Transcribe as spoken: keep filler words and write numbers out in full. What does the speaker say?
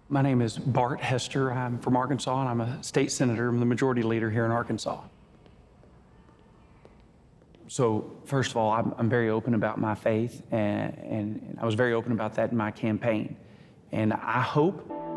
My name is Bart Hester. I'm from Arkansas, and I'm a state senator. I'm the majority leader here in Arkansas. So, first of all, I'm, I'm very open about my faith, and, and I was very open about that in my campaign. And I hope